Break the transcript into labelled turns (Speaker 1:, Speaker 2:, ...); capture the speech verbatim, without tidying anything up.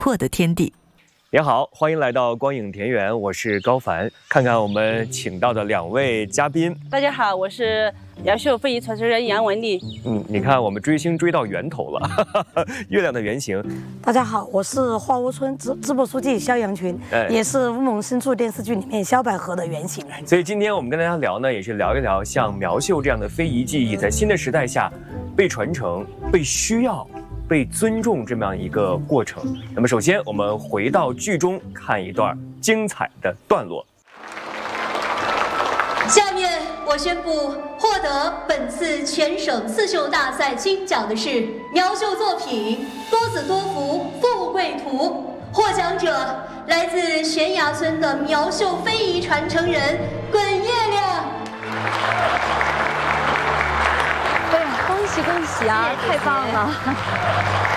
Speaker 1: 破的天地。
Speaker 2: 您好，欢迎来到光影田园，我是高凡。看看我们请到的两位嘉宾。
Speaker 3: 大家好，我是苗绣非遗传承人杨文丽。
Speaker 2: 嗯，你看我们追星追到源头了，哈哈，月亮的原型。
Speaker 4: 大家好，我是花窝村支支部书记肖阳群，哎、也是乌蒙深处电视剧里面萧百合的原型。
Speaker 2: 所以今天我们跟大家聊呢，也是聊一聊像苗绣这样的非遗技艺，在新的时代下被传承、被需要、被尊重这么样一个过程。那么首先我们回到剧中看一段精彩的段落。
Speaker 5: 下面我宣布，获得本次全省刺绣大赛金奖的是苗绣作品《多子多福富贵图》，获奖者来自悬崖村的苗绣非遗传承人滚月亮。
Speaker 6: 哎呀，恭喜恭喜啊，太棒了！